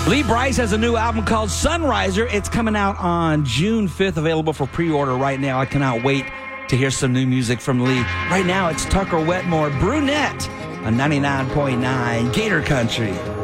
Lee Brice has a new album called Sunriser. It's coming out on June 5th, available for pre-order right now. I cannot wait to hear some new music from Lee. Right now, it's Tucker Wetmore, Brunette, on 99.9 Gator Country.